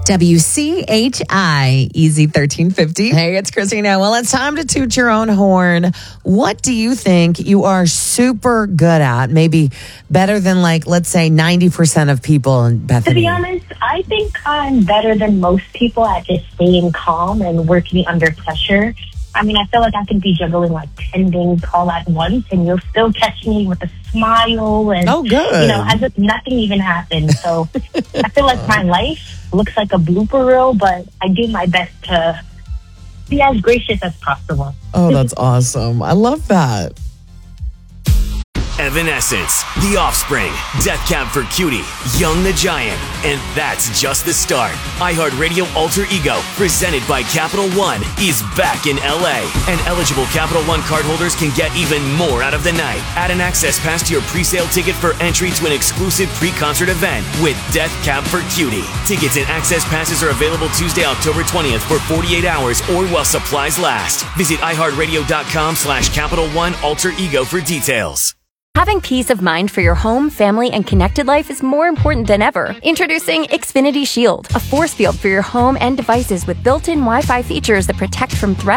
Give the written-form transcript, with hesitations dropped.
WCHI, Easy 1350. Hey, it's Christina. Well, it's time to toot your own horn. What do you think you are super good at? Maybe better than, like, let's say 90% of people in Bethany. To be honest, I think I'm better than most people at just staying calm and working under pressure. I mean, I feel like I can be juggling like 10 things all at once, and you'll still catch me with a smile and, as if nothing even happened. So I feel like my life looks like a blooper reel, but I do my best to be as gracious as possible. Oh, that's awesome. I love that. Evanescence, The Offspring, Death Cab for Cutie, Young the Giant, and that's just the start. iHeartRadio Alter Ego, presented by Capital One, is back in LA, and eligible Capital One cardholders can get even more out of the night. Add an access pass to your pre-sale ticket for entry to an exclusive pre-concert event with Death Cab for Cutie. Tickets and access passes are available Tuesday, October 20th for 48 hours or while supplies last. Visit iHeartRadio.com/Capital One Alter Ego for details. Having peace of mind for your home, family, and connected life is more important than ever. Introducing Xfinity Shield, a force field for your home and devices with built-in Wi-Fi features that protect from threats